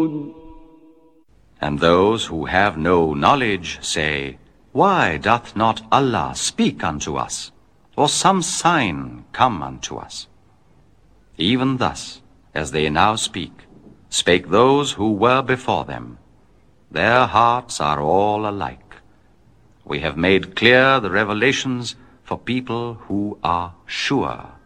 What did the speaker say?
And those who have no knowledge say, Why doth not Allah speak unto us, or some sign come unto us? Even thus, as they now speak, spake those who were before them. Their hearts are all alike. We have made clear the revelations for people who are sure.